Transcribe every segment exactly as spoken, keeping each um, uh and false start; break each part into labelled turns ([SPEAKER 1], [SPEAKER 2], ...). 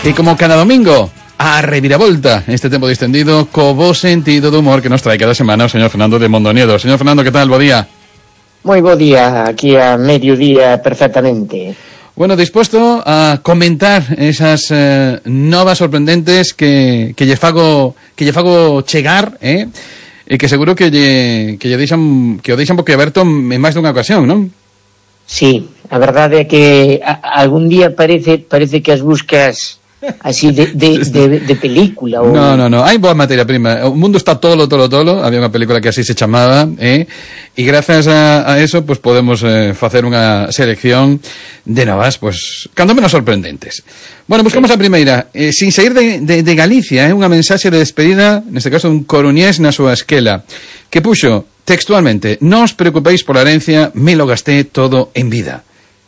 [SPEAKER 1] E como cada domingo, a reviravolta, este tempo distendido, co bo sentido do humor que nos trae cada semana o señor Fernando de Mondoñedo. Señor Fernando, que tal? Bo día.
[SPEAKER 2] Moi bo día, aquí a mediodía perfectamente.
[SPEAKER 1] Bueno, dispuesto a comentar esas eh, novas sorprendentes que, que lle fago que lle fago chegar, eh? E que seguro que lle, que lle deixan, que o deixan boquiaberto en máis dunha ocasión, non?
[SPEAKER 2] Sí, a verdade é que a, algún día parece parece que as buscas así de, de, de, de película ou...
[SPEAKER 1] No, no, no, hai boa materia prima. O mundo está tolo, tolo, tolo. Había unha película que así se chamaba, eh? E grazas a, a eso, pues podemos eh, facer unha selección de novas, pues, cando menos sorprendentes. Bueno, buscamos a primeira. Eh, sin sair de, de, de Galicia, eh? Unha mensaxe de despedida, neste caso un coruñés na súa esquela, que puxo textualmente: non os preocupéis pola herencia, me lo gasté todo en vida.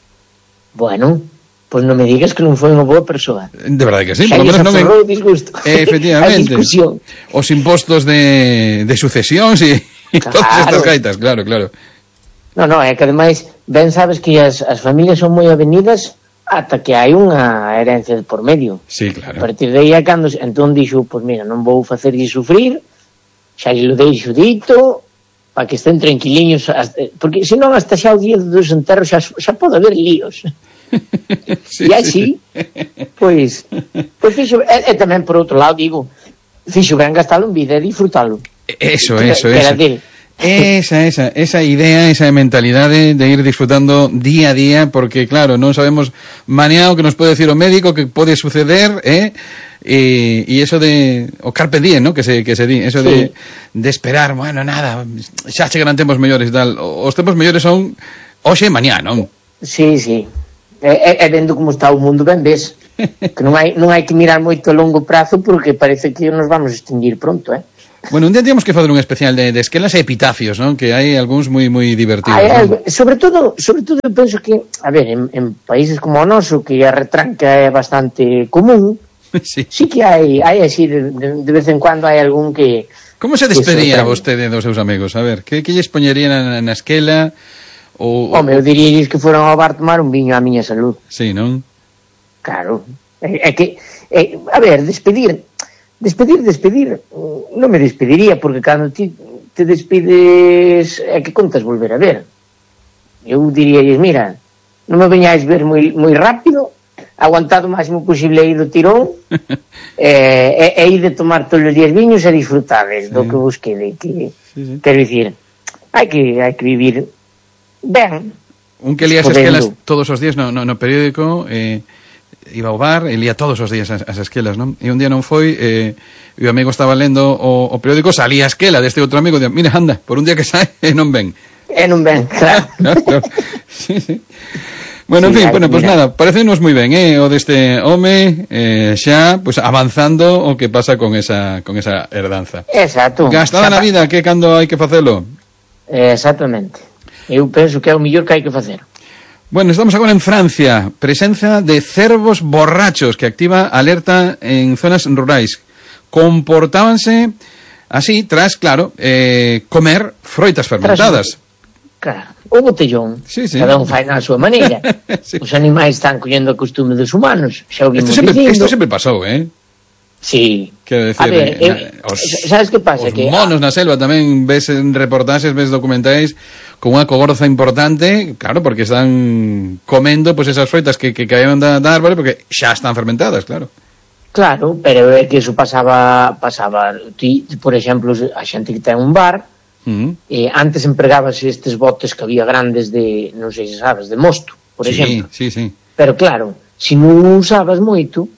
[SPEAKER 2] Bueno, pois non me digas que non foi unha boa persoa.
[SPEAKER 1] De verdade que sí,
[SPEAKER 2] xa
[SPEAKER 1] por lo menos non
[SPEAKER 2] me... disgusto.
[SPEAKER 1] Eh, efectivamente. Os impostos de, de sucesións e, e
[SPEAKER 2] claro.
[SPEAKER 1] todas estas gaitas, claro, claro.
[SPEAKER 2] No, no, é que ademais, ben sabes que as, as familias son moi avenidas ata que hai unha herencia por medio.
[SPEAKER 1] Sí, claro.
[SPEAKER 2] A partir de aí, a cando, entón dixo, pois mira, non vou facerlle sufrir, xa lle lo deixo dito, para que estén tranquiliños, hasta, porque senón hasta xa o día dos enterros xa, xa pode haber líos. Sí, e así, sí. pois, pois fixo, e, e tamén por outro lado digo, fixo ben gastalo en vida e disfrutalo.
[SPEAKER 1] Eso, eso,
[SPEAKER 2] que,
[SPEAKER 1] eso.
[SPEAKER 2] Que
[SPEAKER 1] esa, esa, esa idea, esa mentalidade de ir disfrutando día a día, porque claro, non sabemos mañá o que nos pode decir o médico, que pode suceder, eh? E, e eso de o carpe diem, ¿no? Que se, que se di, eso sí. de, de esperar, bueno, nada, xa chegarán tempos mellores e tal. Os tempos mellores son hoxe e mañá, non?
[SPEAKER 2] Sí, sí. E, e vendo como está o mundo, ben ves que non hai, non hai que mirar moito a longo prazo, porque parece que nos vamos a extinguir pronto, eh?
[SPEAKER 1] Bueno, un día temos que fazer un especial de, de esquelas e epitafios, non? Que hai algúns moi moi divertidos.
[SPEAKER 2] Hai,
[SPEAKER 1] ¿no?
[SPEAKER 2] Sobre todo, sobre todo eu penso que, a ver, en, en países como o noso, que a retranca é bastante común, sí, sí que hai, hai así de, de, de vez en cuando hai algún que...
[SPEAKER 1] Como se despedía vostede dos seus amigos? A ver, que, que lles poñerían na, na esquela? O,
[SPEAKER 2] Home, eu diríais que foran ao bar tomar un viño á miña salud.
[SPEAKER 1] Sí, non?
[SPEAKER 2] Claro. É, é que, é, a ver, despedir, despedir, despedir, non me despediría, porque cando ti te despides, é que contas volver a ver. Eu diríais, mira, non me veñáis ver moi, moi rápido, aguantado o máximo posible aí do tirón, e, e, e ir de tomar todos os días viños e disfrutades sí. do que vos quede. Que, sí, sí. Quero dicir, hai que, hai que vivir ben.
[SPEAKER 1] Un que lía as esquelas todos os días no, no, no periódico, eh, iba ao bar e lía todos os días as, as esquelas, non? E un día non foi, eh, e o amigo estaba lendo o, o periódico, salía a esquela deste outro amigo, e mira, anda, por un día que sai, e non ven.
[SPEAKER 2] E non ven, claro.
[SPEAKER 1] claro, claro. Sí, sí. Bueno, en sí, fin, bueno, pues nada, parecenos moi ben, eh, o deste home, eh, xa, pues avanzando o que pasa con esa con esa herdanza.
[SPEAKER 2] Exacto.
[SPEAKER 1] Gastada na vida, que cando hai que facelo?
[SPEAKER 2] Exactamente. Eu penso que é o mellor que hai que facer.
[SPEAKER 1] Bueno, estamos agora en Francia, presenza de cervos borrachos que activa alerta en zonas rurais. Comportábanse así tras, claro, eh, comer froitas fermentadas.
[SPEAKER 2] Tras, claro. O botellón, sí, sí. Cada un fai na súa maneira. Sí. Os animais están collendo a costume dos humanos, xa o vimos
[SPEAKER 1] isto sempre,
[SPEAKER 2] dicindo.
[SPEAKER 1] Isto sempre pasou, eh?
[SPEAKER 2] Sí.
[SPEAKER 1] Quero decir,
[SPEAKER 2] a ver,
[SPEAKER 1] eh,
[SPEAKER 2] eh,
[SPEAKER 1] os,
[SPEAKER 2] sabes que pasa?
[SPEAKER 1] Os
[SPEAKER 2] que,
[SPEAKER 1] monos ah, na selva tamén ves en reportaxes, ves documentais con unha cogorza importante, claro, porque están comendo pues, esas froitas que, que caían da, da árbore, porque xa están fermentadas, claro.
[SPEAKER 2] Claro, pero é que eso pasaba, pasaba, ti, por exemplo, a xente que ten un bar, Uh-huh. Eh, antes empregábase estes botes que había grandes de, non sei se sabes, de mosto, por
[SPEAKER 1] sí,
[SPEAKER 2] exemplo.
[SPEAKER 1] Sí, sí.
[SPEAKER 2] Pero claro, se non usabas moito,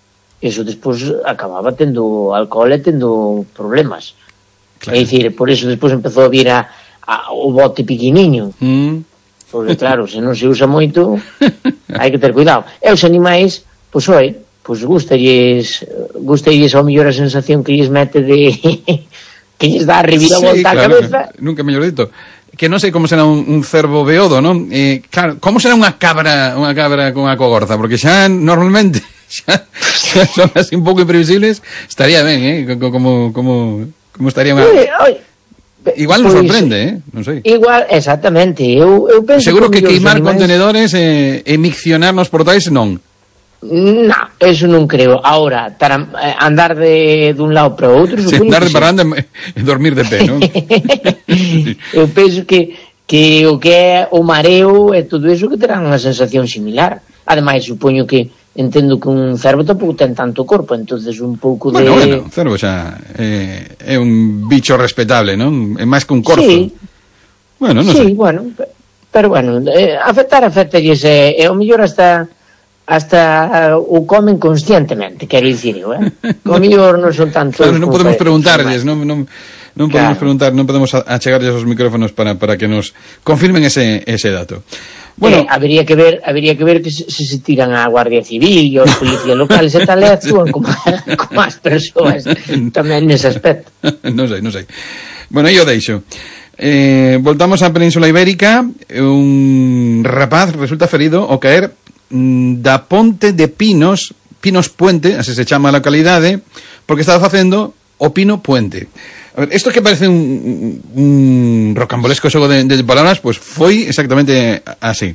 [SPEAKER 2] eso despois acababa tendo alcohol e tendo problemas. Claro. É dicir, por eso despois empezou a vir a, a, o bote pequeniño. Uh-huh. Porque claro, se non se usa moito, hai que ter cuidado. E os animais, pois oi, pois gustalles, gustalles ao mellor a sensación que lles mete de... que lles dá a reviravolta sí, claro, a cabeza.
[SPEAKER 1] Nunca mellor dito. Que non sei como será un, un cervo beodo, non? Eh, claro, como será unha cabra unha cabra con a cogorza? Porque xa normalmente xa, xa son así un pouco imprevisibles. Estaría ben, eh? Como, como, como estaría unha... Oye, oye, igual nos pues, sorprende, eh? Non sei.
[SPEAKER 2] Igual, exactamente. Eu, eu penso
[SPEAKER 1] seguro que, que queimar
[SPEAKER 2] animais...
[SPEAKER 1] contenedores e, e miccionar nos portais non.
[SPEAKER 2] No, eso non creo. Ahora, para andar de dun lado para o outro,
[SPEAKER 1] sí, andar de parranda e dormir de pé, non?
[SPEAKER 2] Sí. Eu penso que que o que é o mareo e todo eso que terán unha sensación similar. Ademais, supoño que entendo que un cervo tampouco ten tanto corpo, entonces un pouco de...
[SPEAKER 1] Bueno, bueno, un cervo xa é, é un bicho respetable, non? É máis que un corzo.
[SPEAKER 2] Sí.
[SPEAKER 1] Bueno, non
[SPEAKER 2] sí,
[SPEAKER 1] sei.
[SPEAKER 2] bueno, pero bueno, eh, afectar afectarías e eh, o mellor hasta hasta uh, o comen conscientemente, quero dicir eu, eh? O mellor non son tanto...
[SPEAKER 1] Claro, non podemos preguntarles, non, non, non podemos
[SPEAKER 2] claro.
[SPEAKER 1] preguntar, non podemos achegarles os micrófonos para, para que nos confirmen ese, ese dato. Bueno,
[SPEAKER 2] eh, habría que ver, habría que ver que se, se tiran a Guardia Civil e os policías locales e tal, e actúan como, como as persoas tamén nese aspecto.
[SPEAKER 1] non sei, non sei. Bueno, eu deixo. Eh, voltamos á Península Ibérica. Un rapaz resulta ferido ao caer da Ponte de Pinos, Pinos Puente, así se chama a localidade, porque estaba facendo o Pino Puente. A ver, isto que parece un, un rocambolesco xogo de, de palabras, pues foi exactamente así.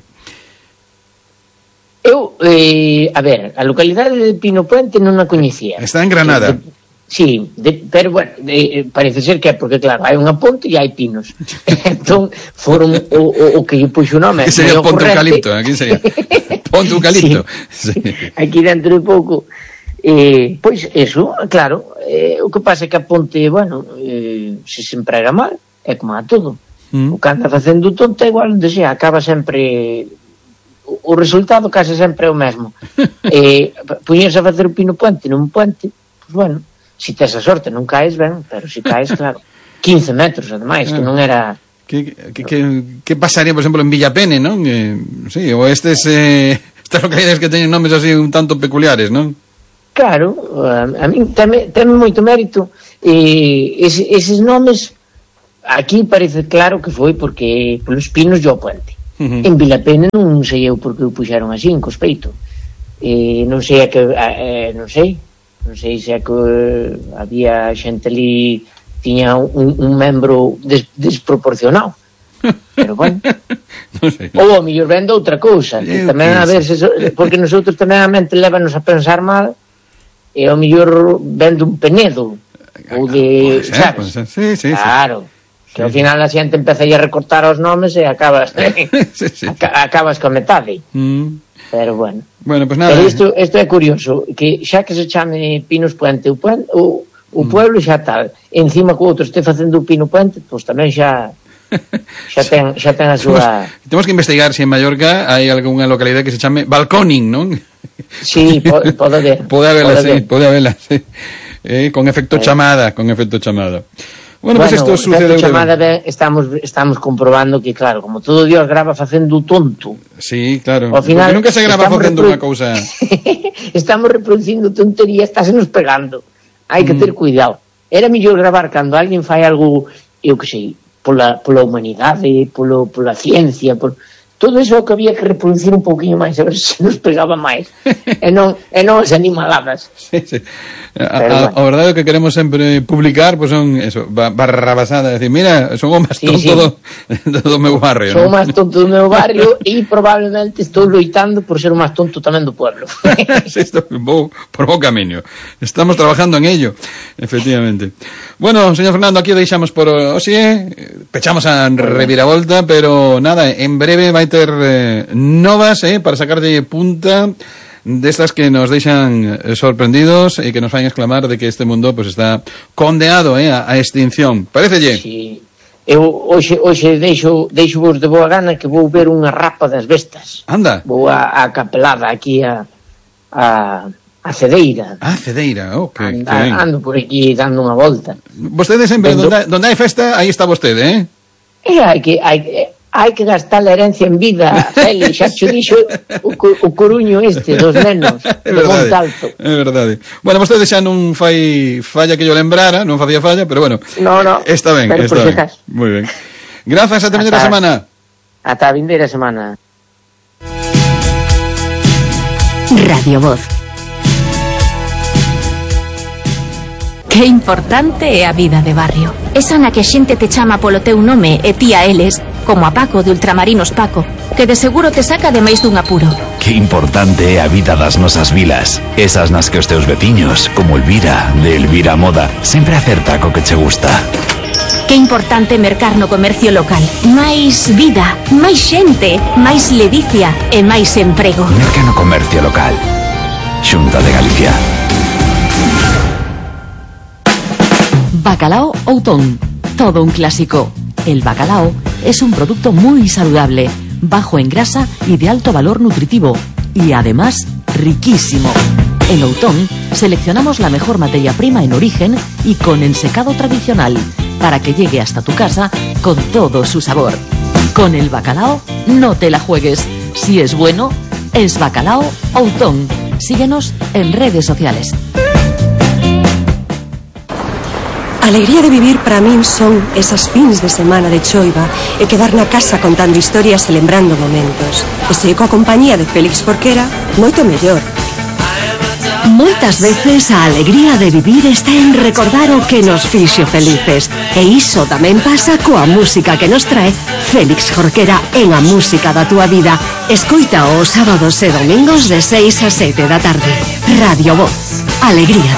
[SPEAKER 2] Eu, eh, a ver, a localidade de Pino Puente non a coñecía.
[SPEAKER 1] Está en Granada.
[SPEAKER 2] De, de, sí, de, pero bueno, de, parece ser que é porque, claro, hai unha ponte e hai pinos. Entón, foron o, o, o que lle puxo o nome.
[SPEAKER 1] Que sería Ponte Eucalipto, aquí sería Ponte Eucalipto. Sí. Sí.
[SPEAKER 2] Aquí dentro de pouco. Eh, pois, eso, claro, eh, o que pasa é que a ponte, bueno, eh, se se emprega mal, é como a todo. Mm. O que anda facendo tonto é igual onde sea, acaba sempre... O, o resultado case sempre é o mesmo. eh, Puñerse a facer o Pino Puente nun puente, pois, bueno, se tes a sorte non caes ben, pero se caes, claro, quince metros, ademais, ah. que non era...
[SPEAKER 1] Que, que, que, que pasaría, por exemplo, en Villapene, non? Eh, sí, ou estes, eh, estas localidades que teñen nomes así un tanto peculiares, non?
[SPEAKER 2] Claro, a, a mí teme, teme moito mérito e ese, eses nomes aquí parece claro que foi porque polos pinos do puente. Uh-huh. En Vilapena non sei eu por que o puxeron así en cospeito. E non sei a que a, eh, non sei, non sei se é que eh, había xente ali tiña un, un membro des, desproporcionado. Pero bueno.
[SPEAKER 1] Non sei.
[SPEAKER 2] Ou a mellor vendo outra cousa, que tamén a ver se, porque nosotros tamén a mente levanos a pensar mal. E ao mellor vende un Penedo ou de,
[SPEAKER 1] ser,
[SPEAKER 2] sabes?
[SPEAKER 1] Sí, sí,
[SPEAKER 2] claro,
[SPEAKER 1] sí.
[SPEAKER 2] Que ao final a xente empeza a recortar os nomes e acabas
[SPEAKER 1] sí, sí.
[SPEAKER 2] acabas coa metade.
[SPEAKER 1] Mm.
[SPEAKER 2] Pero bueno.
[SPEAKER 1] Bueno, pues nada.
[SPEAKER 2] Pero isto, isto é curioso, que xa que se chame Pinos Puente, o, puente, o, o mm. pueblo xa tal, encima que o outro este facendo o Pino Puente, pois pues tamén xa xa ten, xa ten a súa...
[SPEAKER 1] Temos que investigar se en Mallorca hai algunha localidade que se chame Balconing, non?
[SPEAKER 2] Sí, pode haber.
[SPEAKER 1] Pode haberla, sí, pode haberla, sí. Eh, con efecto sí. chamada, con efecto chamada. Bueno, bueno, pues isto sucede...
[SPEAKER 2] chamada de, estamos, estamos comprobando que, claro, como todo Dios grava facendo tonto.
[SPEAKER 1] Sí, claro.
[SPEAKER 2] Ao final,
[SPEAKER 1] porque nunca se grava facendo unha cousa...
[SPEAKER 2] Estamos reproducindo tontería, estásenos pegando. Hai que ter mm. cuidado. Era mellor gravar cando alguén fai algo, eu que sei, pola, pola humanidade, polo, pola ciencia, por... todo eso que había que reproducir un pouquinho máis, a ver se nos pegaba máis. e non, e non as animaladas.
[SPEAKER 1] Sí, sí. A, a, bueno. a verdade que queremos sempre publicar pues son eso, barrabasada, decir, mira, son o máis tonto sí, sí. do, do meu barrio.
[SPEAKER 2] Son o máis tonto do meu barrio e probablemente estou loitando por ser o máis tonto tamén do pueblo.
[SPEAKER 1] Sí, estou vou por bo camiño. Estamos trabajando en ello, efectivamente. Bueno, señor Fernando, aquí o deixamos por hoxe, pechamos a reviravolta, pero nada, en breve vai ter eh, novas, eh, para sacarlle punta destas que nos deixan sorprendidos e que nos fan exclamar de que este mundo pues está condenado eh, a, a extinción. Parecelle?
[SPEAKER 2] Sí. Eu hoxe, hoxe deixo, deixo vos de boa gana que vou ver unha rapa das bestas.
[SPEAKER 1] Anda.
[SPEAKER 2] Vou a, a capelada aquí a, a, a Cedeira.
[SPEAKER 1] Ah, Cedeira, ok.
[SPEAKER 2] Anda, ando por aquí dando unha volta.
[SPEAKER 1] Vostede sempre, Vendo... donde, donde hai festa, aí está vostede, eh?
[SPEAKER 2] E hai que... Hai, hai que gastar a herencia en vida, Feli, xa xo dixo o, o coruño este dos nenos
[SPEAKER 1] é
[SPEAKER 2] de Montalto.
[SPEAKER 1] É verdade. Bueno, vostede xa non fai falla que yo lembrara, non facía falla, pero bueno,
[SPEAKER 2] no, no,
[SPEAKER 1] está ben,
[SPEAKER 2] pero
[SPEAKER 1] está ben. Moi ben. Grazas, ata a vindeira semana.
[SPEAKER 2] Ata a vindeira semana.
[SPEAKER 3] Radio Voz. Que importante é a vida de barrio. Esa na que a xente te chama polo teu nome e ti a eles, como a Paco de Ultramarinos Paco, que de seguro te saca de máis dun apuro.
[SPEAKER 4] Que importante é a vida das nosas vilas. Esas nas que os teus veciños, como Elvira, de Elvira Moda, sempre acerta co que che gusta.
[SPEAKER 3] Que importante mercar no comercio local. Máis vida, máis xente, máis ledicia e máis emprego.
[SPEAKER 4] Merca no comercio local. Xunta de Galicia.
[SPEAKER 5] Bacalao Outón. Todo un clásico. El bacalao es un producto muy saludable, bajo en grasa y de alto valor nutritivo. Y además, riquísimo. En Outón seleccionamos la mejor materia prima en origen y con ensecado tradicional, para que llegue hasta tu casa con todo su sabor. Con el bacalao no te la juegues. Si es bueno, es Bacalao Outón. Síguenos en redes sociales.
[SPEAKER 6] A alegría de vivir para min son esas fins de semana de choiva e quedar na casa contando historias e lembrando momentos. E se coa compañía de Félix Jorquera, moito mellor.
[SPEAKER 7] Moitas veces a alegría de vivir está en recordar o que nos fixo felices. E iso tamén pasa coa música que nos trae Félix Jorquera en A Música da Túa Vida. Escoita os sábados e domingos de seis a sete da tarde. Radio Voz. Alegría.